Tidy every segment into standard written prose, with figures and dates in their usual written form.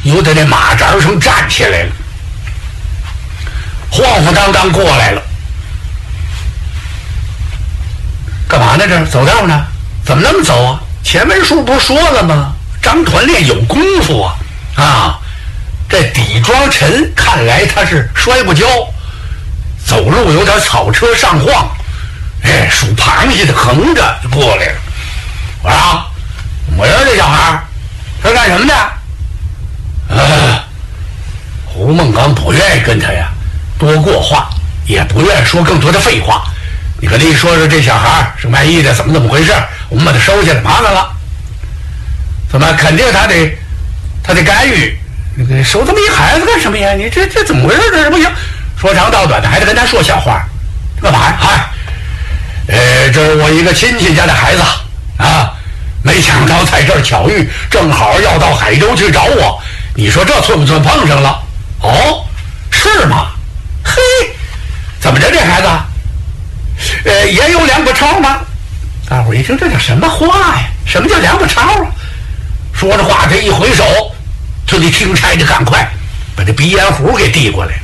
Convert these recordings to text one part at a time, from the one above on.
由在那马扎上站起来了，晃晃荡荡过来了。干嘛呢？这走道呢？怎么那么走啊？前文书不是说了吗？张团练有功夫啊！啊，这底庄沉，看来他是摔过跤，走路有点草车上晃，哎，数螃蟹的横着就过来了。我说啊，我认识这小孩，他是干什么的？胡梦刚不愿意跟他呀多过话，也不愿意说更多的废话。你跟他一说这小孩是卖艺的，怎么回事？我们把他收下来，麻烦了。怎么？肯定他得干预。那个收这么一孩子干什么呀？你这怎么回事？这不行。说长道短的，还得跟他说笑话。干嘛呀？这是我一个亲戚家的孩子啊，没想到在这儿巧遇，正好要到海州去找我。你说这寸不寸碰上了？哦，是吗？嘿，怎么着这孩子？也有两把抄吗？大伙儿一听，这叫什么话呀？什么叫两把抄啊？说着话，这一回手，就得听差的赶快把这鼻烟壶给递过来。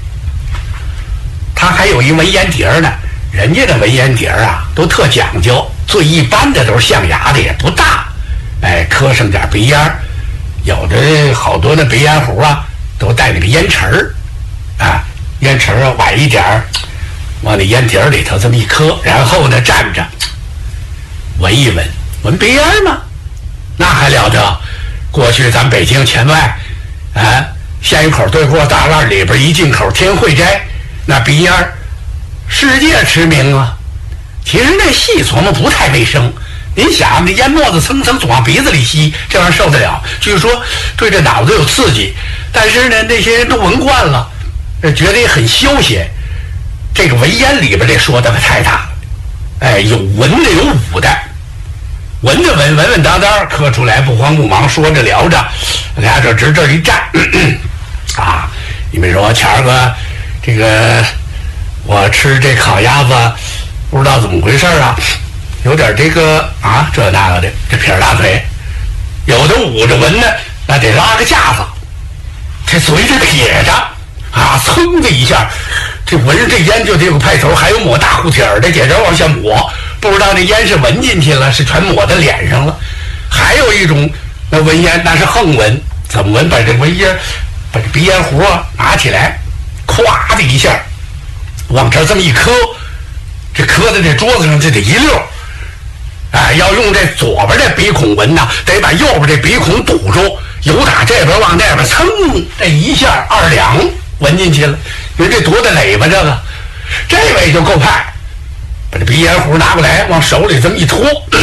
他还有一文烟碟呢，人家的文烟碟啊都特讲究，最一般的都是象牙的，也不大，哎，磕上点鼻烟，有的好多那鼻烟壶啊都带那个烟尘儿啊，烟尘啊崴一点儿，往那烟碟里头这么一磕，然后呢站着闻一闻，闻鼻烟吗？那还了得！过去咱北京前外啊，县一口对过大栅里边一进口天惠斋，那鼻烟世界驰名啊。其实那细琢磨不太卫生，您想那烟沫子蹭蹭总往鼻子里吸，这玩意儿受得了？据说对这脑子有刺激，但是呢那些人都闻惯了，觉得也很休闲。这个文烟里边这说的可太大了，哎，有文的有武的，闻着闻，稳稳当当磕出来，不慌不忙，说着聊着，俩这直这一站，啊，你们说前儿个这个我吃这烤鸭子不知道怎么回事啊，有点这个啊这那个的，这撇大腿，有的捂着闻呢，那得拉个架子，这嘴得撇着啊，噌的一下，这闻着这烟就这个派头，还有抹大胡铁儿的，接着往下抹。不知道那烟是闻进去了，是全抹在脸上了。还有一种那闻烟，那是横闻，怎么闻？把这闻烟，把这鼻烟壶啊拿起来，咵的一下，往这这么一磕，这磕在这桌子上就得一溜。哎，要用这左边这鼻孔闻呐，得把右边这鼻孔堵住，由打这边往那边，噌，这一下2两闻进去了。你说这多大累吧？这位就够派。把这鼻烟壶拿过来，往手里这么一托，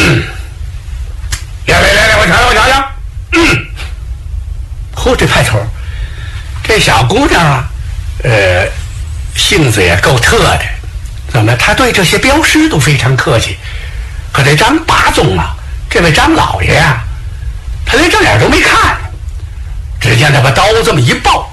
来，我瞧瞧，嚯，这派头，这小姑娘啊，性子也够特的，怎么？她对这些镖师都非常客气，可这张八宗啊，这位张老爷啊，他连正眼都没看，只见他把刀这么一抱，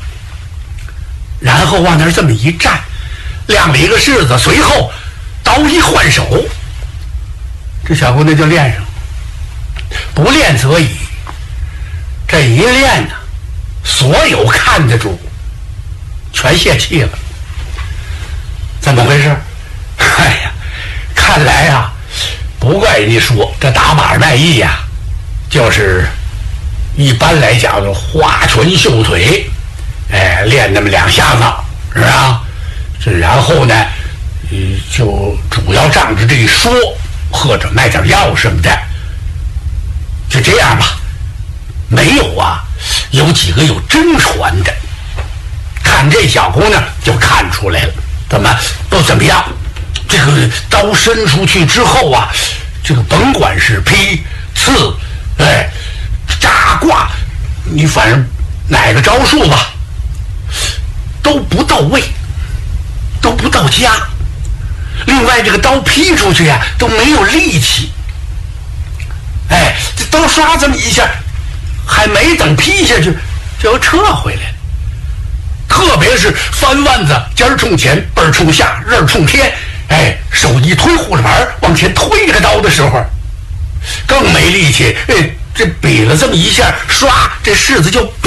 然后往那儿这么一站，亮了一个式子，随后刀一换手，这小姑娘就练上了。不练则已，这一练呢，所有看得住全泄气了。怎么回事？哎呀，看来啊，不怪人家说这打把卖艺呀，就是一般来讲就花拳绣腿，哎，练那么2下子，是吧？然后呢，就主要仗着这一说，或者卖点药什么的，就这样吧。没有啊，有几个有真传的，看这小姑娘就看出来了，怎么不怎么样？这个刀伸出去之后啊，这个甭管是劈刺，哎，扎挂，你反正哪个招数吧，都不到位，都不到家。另外这个刀劈出去啊都没有力气，哎，这刀刷这么一下，还没等劈下去就又撤回来了。特别是翻腕子，尖儿冲前，背儿冲下，刃儿冲天，哎，手一推护着板往前推这个刀的时候更没力气，哎，这比了这么一下，刷这柿子就